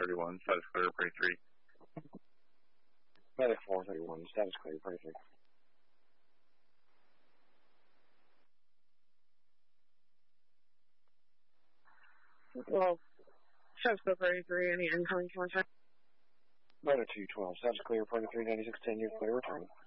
431, status clear, Prairie 3. Medic 431, status clear, Prairie 3. Well, status clear, Prairie 3, any incoming contact? Medic 212, status clear, Prairie 3, 9610, you're clear, return.